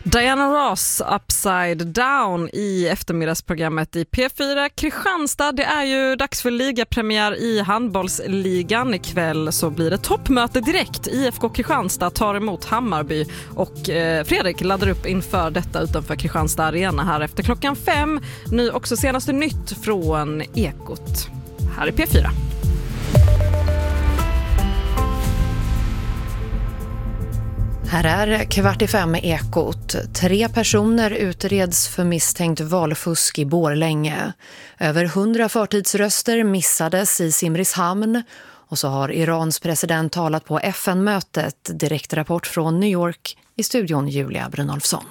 Diana Ross, Upside Down i eftermiddagsprogrammet i P4 Kristianstad. Det är ju dags för ligapremiär i handbollsligan. Ikväll så blir det toppmöte direkt. IFK Kristianstad tar emot Hammarby och Fredrik laddar upp inför detta utanför Kristianstad Arena här efter 5:00. Nu också senaste nytt från Ekot. Här är P4. Här är 4:15 med Ekot. 3 personer utreds för misstänkt valfusk i Borlänge. Över 100 förtidsröster missades i Simrishamn. Och så har Irans president talat på FN-mötet. Direktrapport från New York i studion Julia Brynolfsson.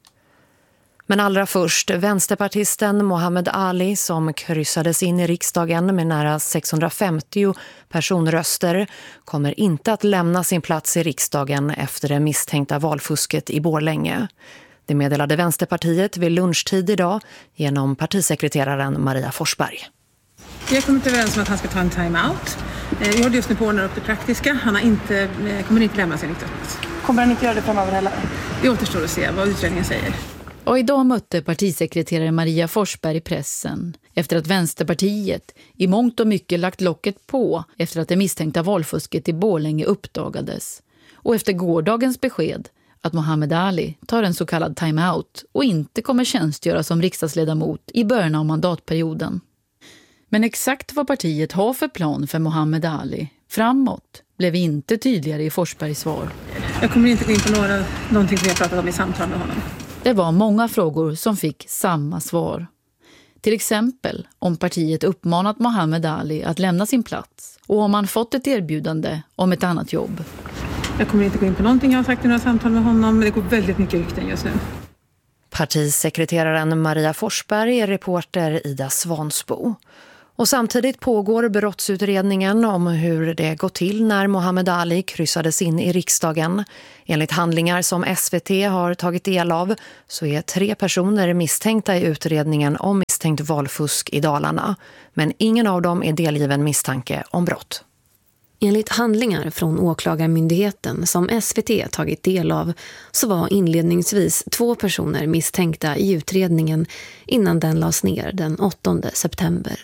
Men allra först, vänsterpartisten Mohammed Ali som kryssades in i riksdagen med nära 650 personröster kommer inte att lämna sin plats i riksdagen efter det misstänkta valfusket i Borlänge. Det meddelade Vänsterpartiet vid lunchtid idag genom partisekreteraren Maria Forsberg. Vi har kommit överens om att han ska ta en time-out. Vi håller just nu på att ordna upp det praktiska. Han kommer inte lämna sin riksdagsplats. Kommer han inte göra det framöver heller? Det återstår att se vad utredningen säger. Och idag mötte partisekreterare Maria Forsberg i pressen efter att Vänsterpartiet i mångt och mycket lagt locket på efter att det misstänkta valfusket i Borlänge uppdagades. Och efter gårdagens besked att Mohammed Ali tar en så kallad time-out och inte kommer tjänstgöra som riksdagsledamot i början av mandatperioden. Men exakt vad partiet har för plan för Mohammed Ali framåt blev inte tydligare i Forsbergs svar. Jag kommer inte gå in på någonting som vi har pratat om i samtal med honom. Det var många frågor som fick samma svar. Till exempel om partiet uppmanat Mohammed Ali att lämna sin plats och om han fått ett erbjudande om ett annat jobb. Jag kommer inte gå in på någonting jag har sagt i några samtal med honom, men det går väldigt mycket rykten just nu. Partisekreteraren Maria Forsberg är reporter Ida Svansbo. Och samtidigt pågår brottsutredningen om hur det gått till när Mohammed Ali kryssades in i riksdagen. Enligt handlingar som SVT har tagit del av så är 3 personer misstänkta i utredningen om misstänkt valfusk i Dalarna. Men ingen av dem är delgiven misstanke om brott. Enligt handlingar från åklagarmyndigheten som SVT tagit del av så var inledningsvis 2 personer misstänkta i utredningen innan den lades ner den 8 september.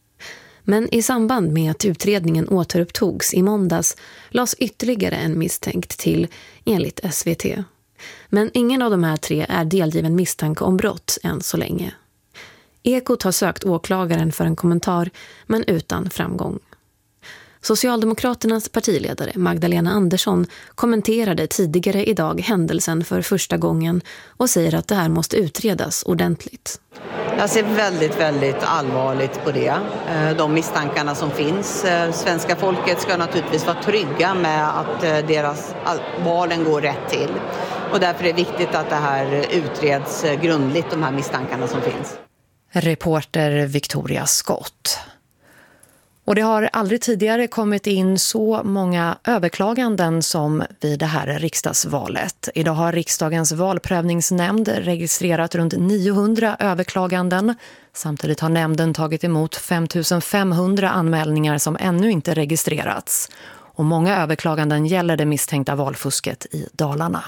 Men i samband med att utredningen återupptogs i måndags lades ytterligare en misstänkt till enligt SVT. Men ingen av de här 3 är delgiven misstanke om brott än så länge. Ekot har sökt åklagaren för en kommentar men utan framgång. Socialdemokraternas partiledare Magdalena Andersson kommenterade tidigare idag händelsen för första gången och säger att det här måste utredas ordentligt. Jag ser väldigt, väldigt allvarligt på det. De misstankarna som finns. Svenska folket ska naturligtvis vara trygga med att deras valen går rätt till. Och därför är det viktigt att det här utreds grundligt, de här misstankarna som finns. Reporter Victoria Skott. Och det har aldrig tidigare kommit in så många överklaganden som vid det här riksdagsvalet. Idag har riksdagens valprövningsnämnd registrerat runt 900 överklaganden. Samtidigt har nämnden tagit emot 5500 anmälningar som ännu inte registrerats. Och många överklaganden gäller det misstänkta valfusket i Dalarna.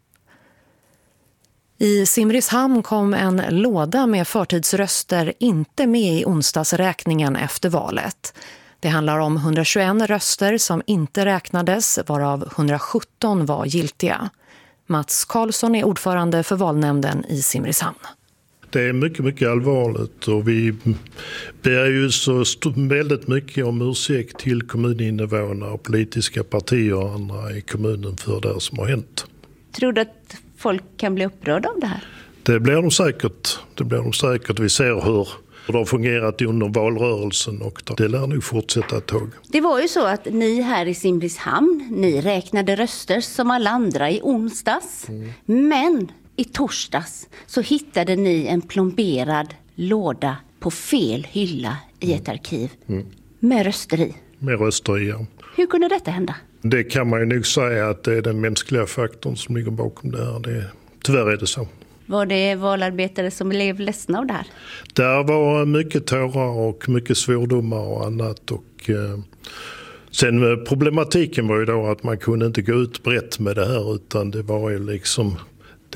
I Simrishamn kom en låda med förtidsröster inte med i onsdagsräkningen efter valet. Det handlar om 121 röster som inte räknades, varav 117 var giltiga. Mats Karlsson är ordförande för valnämnden i Simrishamn. Det är mycket, mycket allvarligt och vi ber ju så väldigt mycket om ursäkt till kommuninvånare, politiska partier och andra i kommunen för det som har hänt. Tror du att folk kan bli upprörda av det här? Det blir de säkert. Vi ser hur det har fungerat under valrörelsen och det lär nog fortsätta ett tag. Det var ju så att ni här i Simrishamn, ni räknade röster som alla andra i onsdags. Men i torsdags så hittade ni en plomberad låda på fel hylla i ett arkiv. Med röster i. Med röster i, ja. Hur kunde detta hända? Det kan man ju nog säga att det är den mänskliga faktorn som ligger bakom det här. Tyvärr är det så. Var det valarbetare som blev ledsna av det här? Där var mycket tårar och mycket svordomar och annat. Och, sen problematiken var ju då att man kunde inte gå ut brett med det här utan det var ju liksom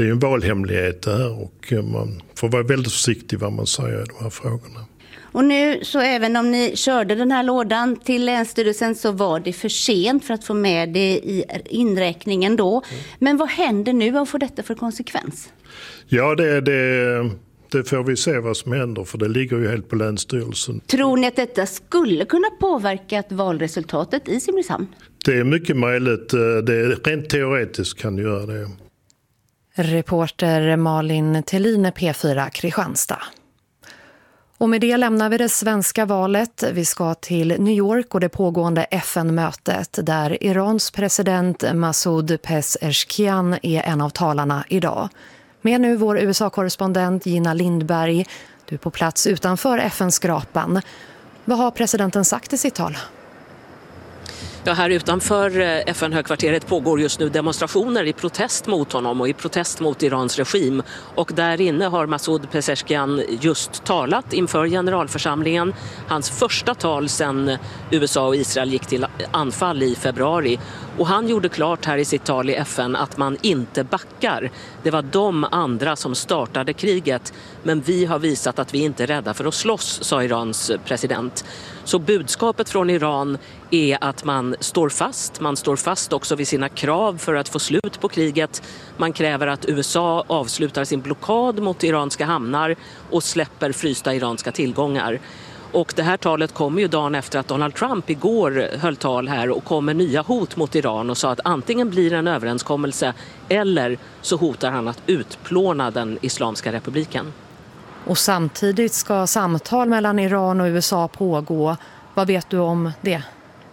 det är ju en valhemlighet det här och man får vara väldigt försiktig vad man säger i de här frågorna. Och nu så även om ni körde den här lådan till Länsstyrelsen så var det för sent för att få med det i inräkningen då. Men vad händer nu och får detta för konsekvens? Ja, det får vi se vad som händer för det ligger ju helt på Länsstyrelsen. Tror ni att detta skulle kunna påverka valresultatet i Simrishamn? Det är mycket möjligt. Det är rent teoretiskt kan det göra det. Reporter Malin Thelin, P4 Kristianstad. Och med det lämnar vi det svenska valet. Vi ska till New York och det pågående FN-mötet där Irans president Masoud Pezeshkian är en av talarna idag. Med nu vår USA-korrespondent Gina Lindberg. Du är på plats utanför FN-skrapan. Vad har presidenten sagt i sitt tal? Ja, här utanför FN-högkvarteret pågår just nu demonstrationer i protest mot honom och i protest mot Irans regim. Och där inne har Masoud Pezeshkian just talat inför generalförsamlingen. Hans första tal sedan USA och Israel gick till anfall i februari. Och han gjorde klart här i sitt tal i FN att man inte backar. Det var de andra som startade kriget. Men vi har visat att vi inte är rädda för att slåss, sa Irans president. Så budskapet från Iran är att man står fast. Man står fast också vid sina krav för att få slut på kriget. Man kräver att USA avslutar sin blockad mot iranska hamnar och släpper frysta iranska tillgångar. Och det här talet kommer ju dagen efter att Donald Trump igår höll tal här och kom med nya hot mot Iran och sa att antingen blir det en överenskommelse eller så hotar han att utplåna den Islamiska republiken. Och samtidigt ska samtal mellan Iran och USA pågå. Vad vet du om det?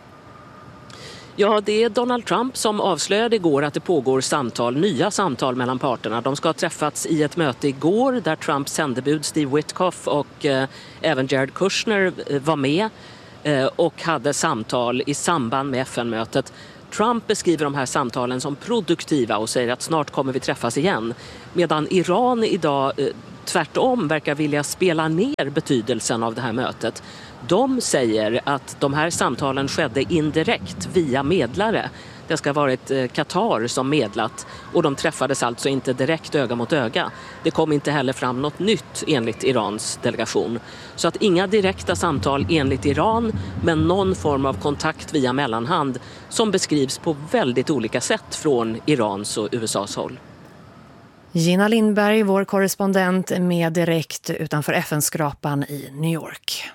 Ja, det är Donald Trump som avslöjade igår att det pågår nya samtal mellan parterna. De ska ha träffats i ett möte igår där Trumps sändebud Steve Witkoff och även Jared Kushner var med och hade samtal i samband med FN-mötet. Trump beskriver de här samtalen som produktiva och säger att snart kommer vi träffas igen. Medan Iran idag tvärtom verkar vilja spela ner betydelsen av det här mötet. De säger att de här samtalen skedde indirekt via medlare. Det ska ha varit Qatar som medlat och de träffades alltså inte direkt öga mot öga. Det kom inte heller fram något nytt enligt Irans delegation. Så att inga direkta samtal enligt Iran men någon form av kontakt via mellanhand som beskrivs på väldigt olika sätt från Irans och USAs håll. Gina Lindberg, vår korrespondent med direkt utanför FN-skrapan i New York.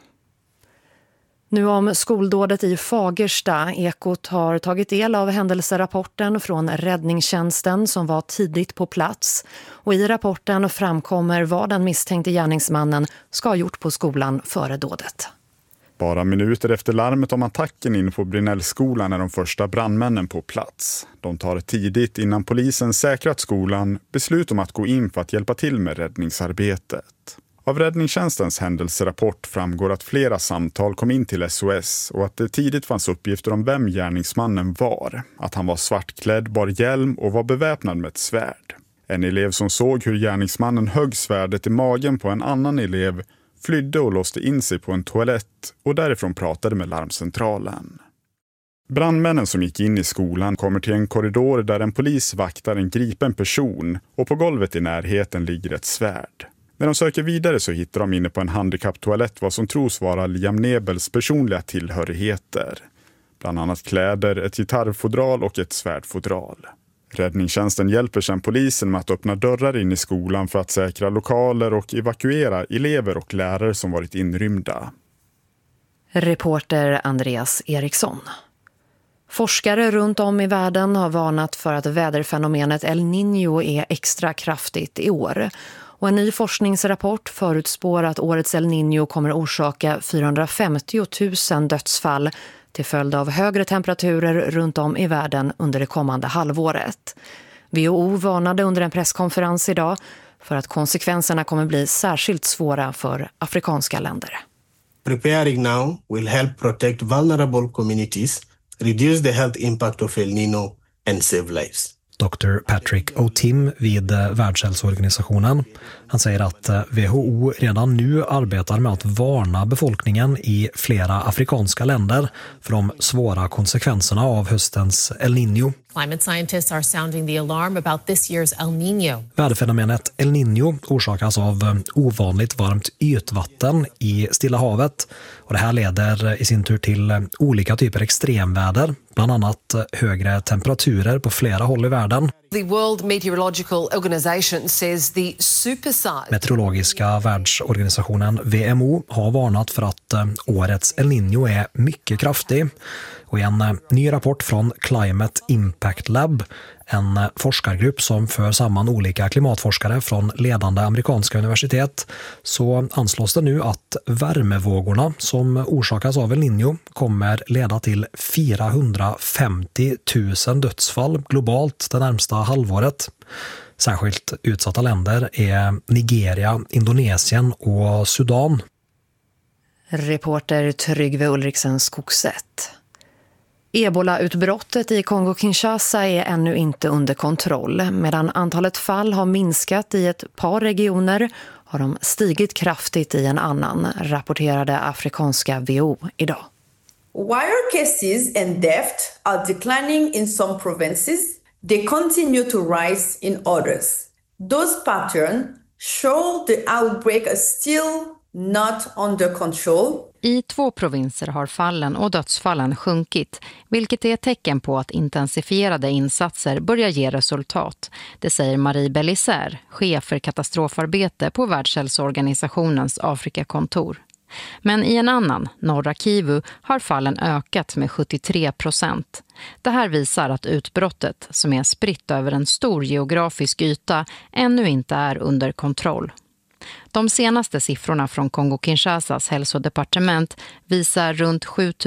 Nu om skoldådet i Fagersta. Ekot har tagit del av händelserapporten från räddningstjänsten som var tidigt på plats. Och i rapporten framkommer vad den misstänkte gärningsmannen ska ha gjort på skolan före dådet. Bara minuter efter larmet om attacken in på Brinellskolan är de första brandmännen på plats. De tar tidigt innan polisen säkrat skolan beslut om att gå in för att hjälpa till med räddningsarbetet. Av räddningstjänstens händelserapport framgår att flera samtal kom in till SOS och att det tidigt fanns uppgifter om vem gärningsmannen var. Att han var svartklädd, bar hjälm och var beväpnad med ett svärd. En elev som såg hur gärningsmannen högg svärdet i magen på en annan elev flydde och låste in sig på en toalett och därifrån pratade med larmcentralen. Brandmännen som gick in i skolan kommer till en korridor där en polis vaktar en gripen person och på golvet i närheten ligger ett svärd. När de söker vidare så hittar de inne på en handikapptoalett vad som tros vara Liam Nebels personliga tillhörigheter. Bland annat kläder, ett gitarrfodral och ett svärdfodral. Räddningstjänsten hjälper sedan polisen med att öppna dörrar in i skolan för att säkra lokaler och evakuera elever och lärare som varit inrymda. Reporter Andreas Eriksson. Forskare runt om i världen har varnat för att väderfenomenet El Niño är extra kraftigt i år. Och en ny forskningsrapport förutspår att årets El Niño kommer orsaka 450 000 dödsfall till följd av högre temperaturer runt om i världen under det kommande halvåret. WHO varnade under en presskonferens idag för att konsekvenserna kommer bli särskilt svåra för afrikanska länder. Preparing now will help protect vulnerable communities, reduce the health impact of El Niño and save lives. Dr. Patrick O'Tim vid Världshälsoorganisationen. Han säger att WHO redan nu arbetar med att varna befolkningen i flera afrikanska länder för de svåra konsekvenserna av höstens El Niño. Climate scientists are sounding the alarm about this year's El Niño. Väderfenomenet El Niño orsakas av ovanligt varmt ytvatten i Stilla havet. Och det här leder i sin tur till olika typer extremväder, bland annat högre temperaturer på flera håll i världen. The World Meteorological Organization says the supersize... Meteorologiska världsorganisationen WMO har varnat för att årets El Niño är mycket kraftig. Och i en ny rapport från Climate Impact Lab, en forskargrupp som för samman olika klimatforskare från ledande amerikanska universitet, så anslås det nu att värmevågorna som orsakas av El Niño kommer leda till 450 000 dödsfall globalt det närmsta halvåret. Särskilt utsatta länder är Nigeria, Indonesien och Sudan. Reporter Tryggve Ulriksen Skogsätt. Ebola-utbrottet i Kongo-Kinshasa är ännu inte under kontroll. Medan antalet fall har minskat i ett par regioner har de stigit kraftigt i en annan, rapporterade afrikanska WHO idag. While cases and deaths are declining in some provinces, they continue to rise in others. Those patterns show the outbreak is still not under control. I 2 provinser har fallen och dödsfallen sjunkit, vilket är ett tecken på att intensifierade insatser börjar ge resultat. Det säger Marie Bellisaire, chef för katastrofarbete på Världshälsoorganisationens Afrikakontor. Men i en annan, norra Kivu, har fallen ökat med 73%. Det här visar att utbrottet, som är spritt över en stor geografisk yta, ännu inte är under kontroll. De senaste siffrorna från Kongo-Kinshasas hälsodepartement visar runt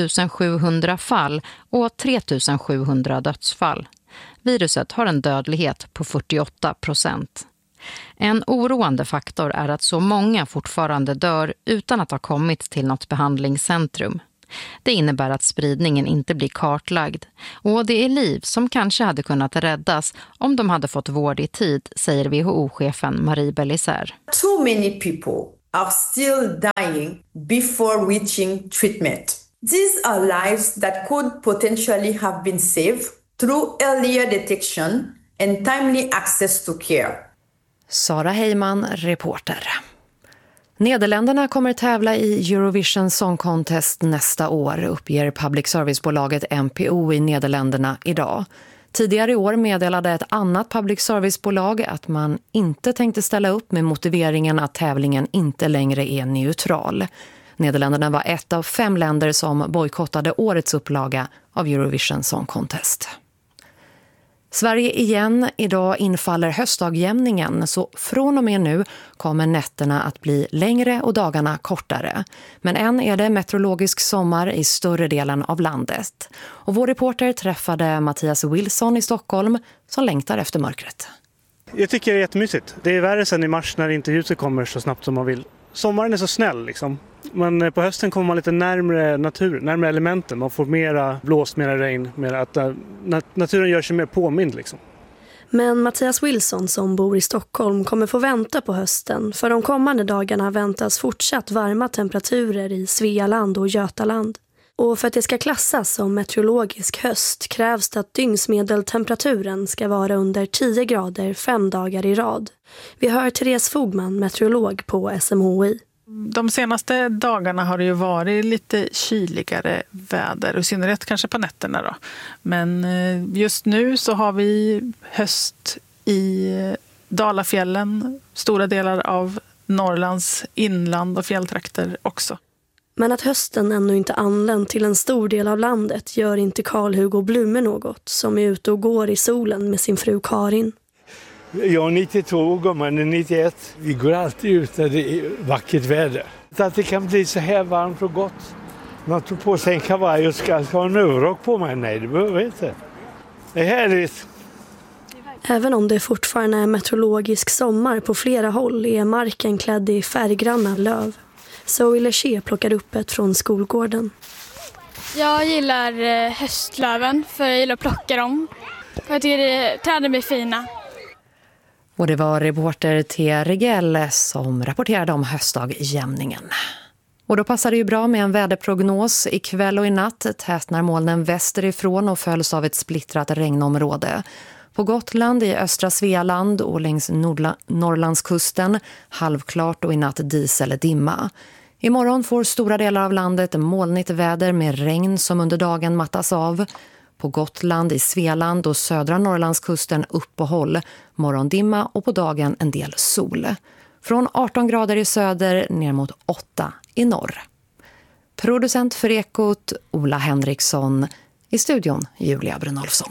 7700 fall och 3700 dödsfall. Viruset har en dödlighet på 48%. En oroande faktor är att så många fortfarande dör utan att ha kommit till något behandlingscentrum. Det innebär att spridningen inte blir kartlagd och det är liv som kanske hade kunnat räddas om de hade fått vård i tid, säger WHO-chefen Marie Bellisaire. Too many people are still dying before reaching treatment. These are lives that could potentially have been saved through earlier detection and timely access to care. Sara Heyman, reporter. Nederländerna kommer tävla i Eurovision Song Contest nästa år, uppger public service-bolaget NPO i Nederländerna idag. Tidigare i år meddelade ett annat public service-bolag att man inte tänkte ställa upp med motiveringen att tävlingen inte längre är neutral. Nederländerna var ett av 5 länder som bojkottade årets upplaga av Eurovision Song Contest. Sverige igen, idag infaller höstdagjämningen, så från och med nu kommer nätterna att bli längre och dagarna kortare. Men än är det meteorologisk sommar i större delen av landet. Och vår reporter träffade Mattias Wilson i Stockholm som längtar efter mörkret. Jag tycker det är jättemysigt. Det är värre sen i mars när inte ljuset kommer så snabbt som man vill. Sommaren är så snäll liksom. Men på hösten kommer man lite närmare naturen, närmare elementen. Man får mera blåst, mera regn, mera att naturen gör sig mer påmind liksom. Men Mattias Wilson som bor i Stockholm kommer få vänta på hösten. För de kommande dagarna väntas fortsatt varma temperaturer i Svealand och Götaland. Och för att det ska klassas som meteorologisk höst krävs det att dygnsmedeltemperaturen ska vara under 10 grader 5 dagar i rad. Vi hör Therese Fogman, meteorolog på SMHI. De senaste dagarna har det ju varit lite kyligare väder, och i synnerhet kanske på nätterna då. Men just nu så har vi höst i Dalafjällen, stora delar av Norrlands inland och fjälltrakter också. Men att hösten ännu inte anlänt till en stor del av landet gör inte Carl-Hugo Blume något, som är ute och går i solen med sin fru Karin. Jag är 92 år gammal, 91. Vi går alltid ut när det är vackert väder. Att det kan bli så här varmt och gott. Man tog på sig en kavaj och ska ha en överrock på mig. Nej, det behöver jag inte. Det är härligt. Även om det fortfarande är meteorologisk sommar på flera håll är marken klädd i färggranna löv. Zoe Leché plockar upp ett från skolgården. Jag gillar höstlöven för jag gillar att plocka dem. Jag tycker träden blir fina. Och det var reporter Thea Regell som rapporterade om höstdagjämningen. Och då passar det ju bra med en väderprognos. Ikväll och i natt tätnar molnen västerifrån och följs av ett splittrat regnområde. På Gotland, i östra Svealand och längs Norrlandskusten halvklart och i natt dis eller dimma. Imorgon får stora delar av landet molnigt väder med regn som under dagen mattas av. På Gotland, i Svealand och södra Norrlandskusten uppehåll, morgondimma och på dagen en del sol. Från 18 grader i söder ner mot 8 i norr. Producent för Ekot, Ola Henriksson. I studion, Julia Brynolfsson.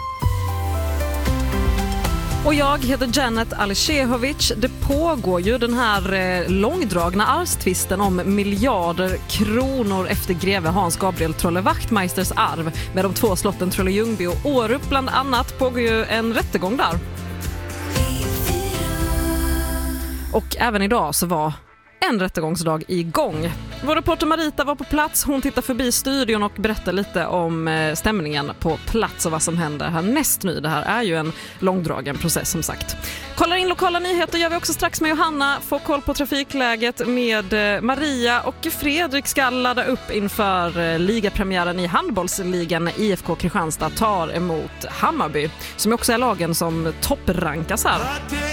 Och jag heter Janet Alishehovic. Det pågår ju den här långdragna arvstvisten om miljarder kronor efter greve Hans Gabriel Trolle Wachtmeisters arv. Med de 2 slotten Trolle Ljungby och Årup bland annat pågår ju en rättegång där. Och även idag så var en rättegångsdag igång. Vår reporter Marita var på plats. Hon tittar förbi studion och berättar lite om stämningen på plats och vad som händer härnäst nu. Det här är ju en långdragen process som sagt. Kollar in lokala nyheter gör vi också strax med Johanna. Får koll på trafikläget med Maria och Fredrik ska ladda upp inför ligapremiären i handbollsligan när IFK Kristianstad tar emot Hammarby. Som också är lagen som topprankas här.